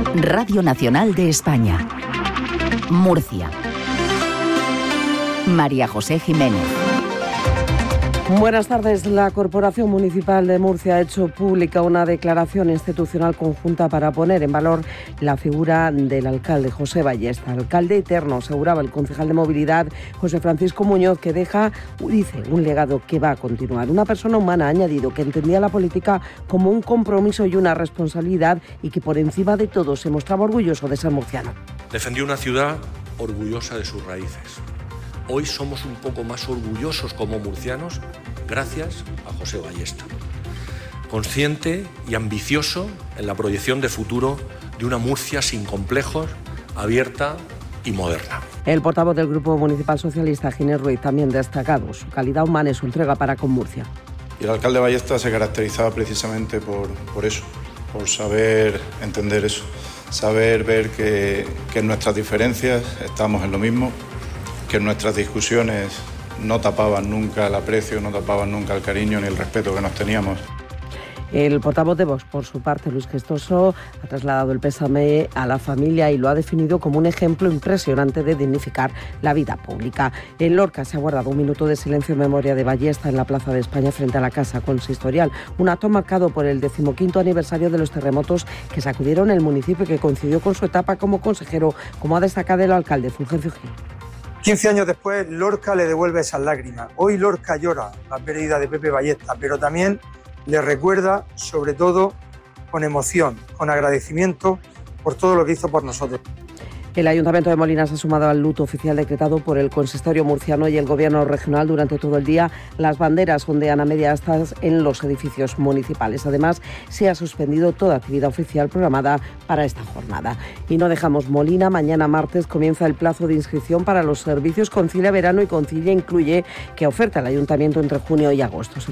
Radio Nacional de España. Murcia. María José Jiménez. Buenas tardes. La Corporación Municipal de Murcia ha hecho pública una declaración institucional conjunta para poner en valor la figura del alcalde José Ballesta. Alcalde eterno, aseguraba el concejal de Movilidad José Francisco Muñoz, que deja, dice, un legado que va a continuar. Una persona humana, ha añadido, que entendía la política como un compromiso y una responsabilidad y que por encima de todo se mostraba orgulloso de ser murciano. Defendió una ciudad orgullosa de sus raíces. Hoy somos un poco más orgullosos como murcianos gracias a José Ballesta. Consciente y ambicioso en la proyección de futuro de una Murcia sin complejos, abierta y moderna. El portavoz del Grupo Municipal Socialista, Ginés Ruiz, también destacado su calidad humana y su entrega para con Murcia. Y el alcalde Ballesta se caracterizaba precisamente por eso, por saber entender eso, saber ver que en nuestras diferencias estamos en lo mismo, que nuestras discusiones no tapaban nunca el aprecio, no tapaban nunca el cariño ni el respeto que nos teníamos. El portavoz de Vox, por su parte, Luis Gestoso, ha trasladado el pésame a la familia y lo ha definido como un ejemplo impresionante de dignificar la vida pública. En Lorca se ha guardado un minuto de silencio en memoria de Ballesta en la Plaza de España frente a la Casa Consistorial. Un acto marcado por el 15º aniversario de los terremotos que sacudieron el municipio y que coincidió con su etapa como consejero, como ha destacado el alcalde Fulgencio Gil. 15 años después, Lorca le devuelve esas lágrimas. Hoy Lorca llora la pérdida de Pepe Ballesta, pero también le recuerda, sobre todo, con emoción, con agradecimiento por todo lo que hizo por nosotros. El Ayuntamiento de Molina se ha sumado al luto oficial decretado por el consistorio murciano y el Gobierno regional. Durante todo el día, las banderas ondean a media asta en los edificios municipales. Además, se ha suspendido toda actividad oficial programada para esta jornada. Y no dejamos Molina. Mañana martes comienza el plazo de inscripción para los servicios Concilia Verano, y Concilia incluye que oferta el Ayuntamiento entre junio y agosto.